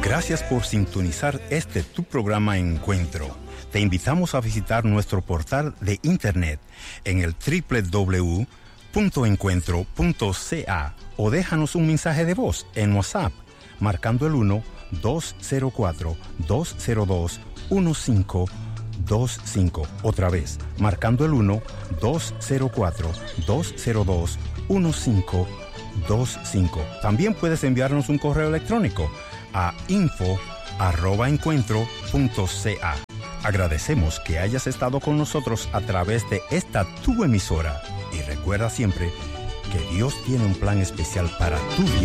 Gracias por sintonizar tu programa Encuentro. Te invitamos a visitar nuestro portal de internet en el www.encuentro.ca o déjanos un mensaje de voz en WhatsApp marcando el 1-204-202-1525. Otra vez, marcando el 1-204-202-1525. También puedes enviarnos un correo electrónico a info@encuentro.ca. Agradecemos que hayas estado con nosotros a través de esta tu emisora y recuerda siempre que Dios tiene un plan especial para tu vida.